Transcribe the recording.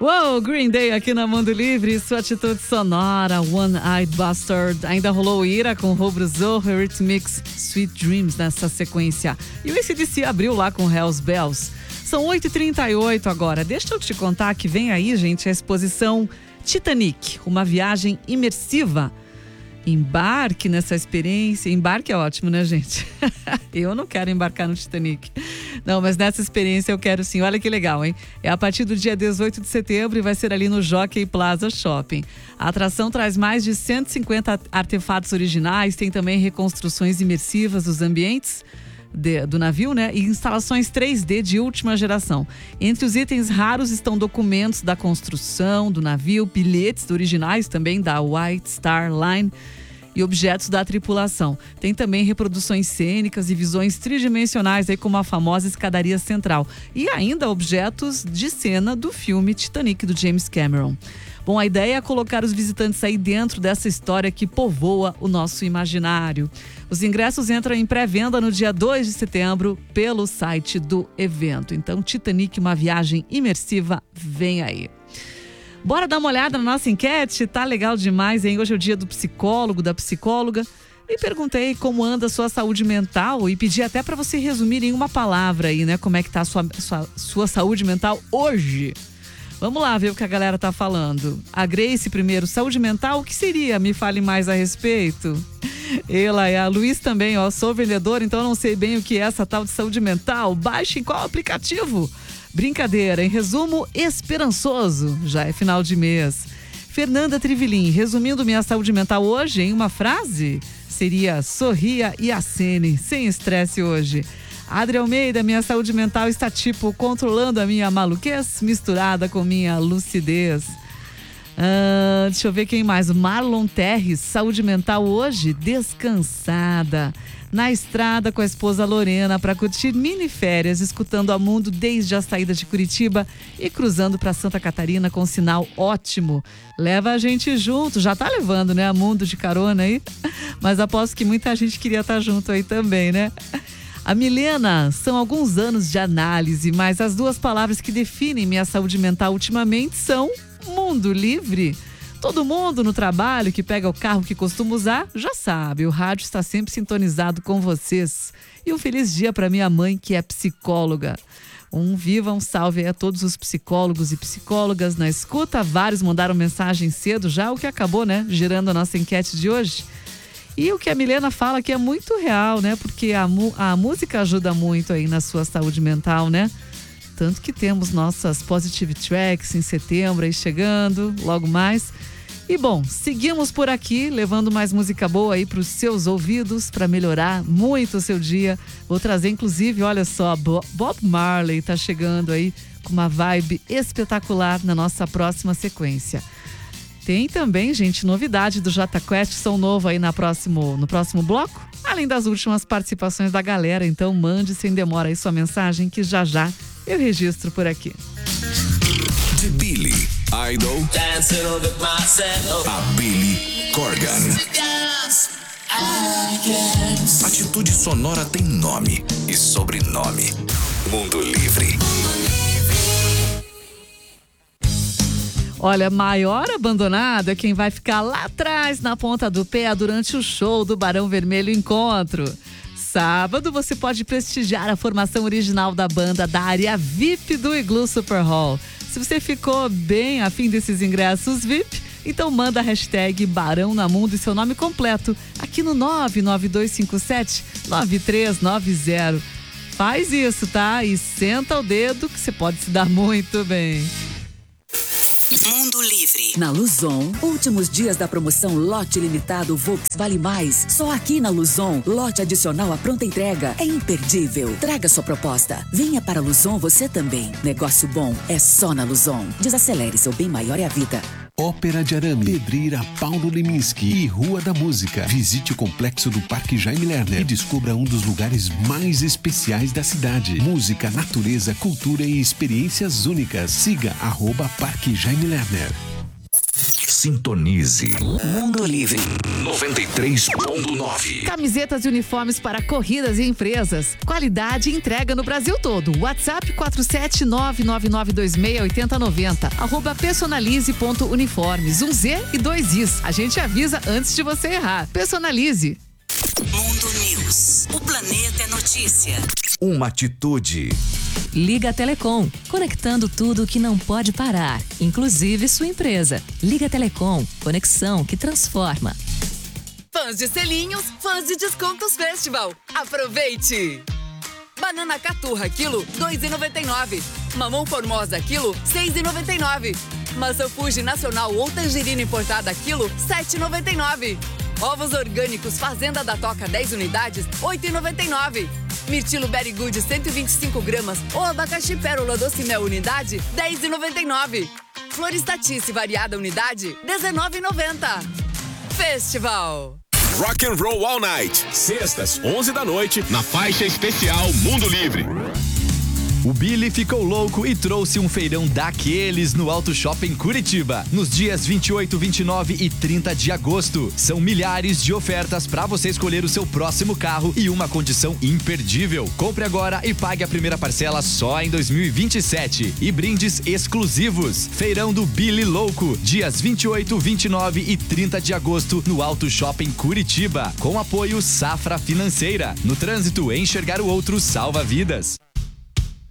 Uou, Green Day aqui na Mundo Livre, sua atitude sonora, One Eyed Bastard. Ainda rolou Ira com Rubro Zorro, Eurythmics, Sweet Dreams nessa sequência. E o AC/DC abriu lá com Hells Bells. São 8h38 agora. Deixa eu te contar que vem aí, gente, a exposição Titanic, uma viagem imersiva. Embarque nessa experiência. Embarque é ótimo, né, gente? Eu não quero embarcar no Titanic. Não, mas nessa experiência eu quero sim. Olha que legal, hein? É a partir do dia 18 de setembro e vai ser ali no Jockey Plaza Shopping. A atração traz mais de 150 artefatos originais, tem também reconstruções imersivas dos ambientes do navio, né? E instalações 3D de última geração. Entre os itens raros estão documentos da construção do navio, bilhetes originais também da White Star Line e objetos da tripulação. Tem também reproduções cênicas e visões tridimensionais, aí como a famosa escadaria central. E ainda objetos de cena do filme Titanic, do James Cameron. Bom, a ideia é colocar os visitantes aí dentro dessa história que povoa o nosso imaginário. Os ingressos entram em pré-venda no dia 2 de setembro pelo site do evento. Então, Titanic, uma viagem imersiva, vem aí. Bora dar uma olhada na nossa enquete? Tá legal demais, hein? Hoje é o dia do psicólogo, da psicóloga. E perguntei como anda a sua saúde mental e pedi até para você resumir em uma palavra aí, né? Como é que tá a sua saúde mental hoje? Vamos lá ver o que a galera tá falando. A Grace primeiro, saúde mental, o que seria? Me fale mais a respeito. Ela e a Luiz também, ó, sou vendedora, então não sei bem o que é essa tal de saúde mental. Baixe em qual aplicativo? Brincadeira, em resumo, esperançoso. Já é final de mês. Fernanda Trivelin, resumindo minha saúde mental hoje em uma frase, seria sorria e acene, sem estresse hoje. Adri Almeida, minha saúde mental está tipo controlando a minha maluquez misturada com minha lucidez. Deixa eu ver quem mais. Marlon Terres, saúde mental hoje descansada. Na estrada com a esposa Lorena para curtir mini férias, escutando a Mundo desde a saída de Curitiba e cruzando para Santa Catarina com sinal ótimo. Leva a gente junto, já tá levando, né, a Mundo de carona aí? Mas aposto que muita gente queria estar junto aí também, né? A Milena, são alguns anos de análise, mas as duas palavras que definem minha saúde mental ultimamente são mundo livre. Todo mundo no trabalho que pega o carro que costuma usar já sabe, o rádio está sempre sintonizado com vocês. E um feliz dia para minha mãe, que é psicóloga. Um salve a todos os psicólogos e psicólogas na escuta. Vários mandaram mensagem cedo já, o que acabou, né, gerando a nossa enquete de hoje. E o que a Milena fala que é muito real, né? Porque a música ajuda muito aí na sua saúde mental, né? Tanto que temos nossas Positive Tracks em setembro aí chegando, logo mais. E bom, seguimos por aqui, levando mais música boa aí para os seus ouvidos, para melhorar muito o seu dia. Vou trazer, inclusive, olha só, Bob Marley tá chegando aí com uma vibe espetacular na nossa próxima sequência. Tem também, gente, novidade do Jota Quest, som novo aí no próximo bloco, além das últimas participações da galera. Então mande sem demora aí sua mensagem que já eu registro por aqui. De Billy Idol a Billy Corgan. Atitude sonora tem nome e sobrenome. Mundo Livre. Olha, maior abandonado é quem vai ficar lá atrás, na ponta do pé, durante o show do Barão Vermelho Encontro. Sábado você pode prestigiar a formação original da banda da área VIP do Igloo Super Hall. Se você ficou bem afim desses ingressos VIP, então manda a hashtag Barão na Mundo e seu nome completo aqui no 99257-9390. Faz isso, tá? E senta o dedo que você pode se dar muito bem. Mundo Livre. Na Luzon, últimos dias da promoção Lote Limitado Volks Vale Mais. Só aqui na Luzon, lote adicional à pronta entrega. É imperdível. Traga sua proposta. Venha para a Luzon você também. Negócio bom é só na Luzon. Desacelere, seu bem maior é a vida. Ópera de Arame, Pedreira Paulo Leminski e Rua da Música. Visite o complexo do Parque Jaime Lerner e descubra um dos lugares mais especiais da cidade. Música, natureza, cultura e experiências únicas. Siga @Parque Jaime Lerner. Sintonize. Mundo Livre. 93.9. Camisetas e uniformes para corridas e empresas. Qualidade e entrega no Brasil todo. WhatsApp 47999268090. @personalize.uniformes. Um Z e 2 Is. A gente avisa antes de você errar. Personalize. Mundo News. O planeta é notícia. Uma atitude. Liga Telecom, conectando tudo que não pode parar, inclusive sua empresa. Liga Telecom, conexão que transforma. Fãs de selinhos, fãs de descontos Festival. Aproveite! Banana caturra, quilo, R$ 2,99. Mamão formosa, quilo, R$ 6,99. Maçã Fuji nacional ou tangerina importada, quilo, R$ 7,99. Ovos orgânicos Fazenda da Toca, 10 unidades, R$ 8,99. Mirtilo Berry Good, 125 gramas ou abacaxi pérola doce mel unidade, R$ 10,99. Floristatice variada unidade, R$ 19,90. Festival. Rock and Roll All Night. Sextas, 11 da noite, na faixa especial Mundo Livre. O Billy ficou louco e trouxe um feirão daqueles no Auto Shopping Curitiba, nos dias 28, 29 e 30 de agosto. São milhares de ofertas para você escolher o seu próximo carro e uma condição imperdível. Compre agora e pague a primeira parcela só em 2027. E brindes exclusivos. Feirão do Billy Louco, dias 28, 29 e 30 de agosto no Auto Shopping Curitiba, com apoio Safra Financeira. No trânsito, enxergar o outro salva vidas.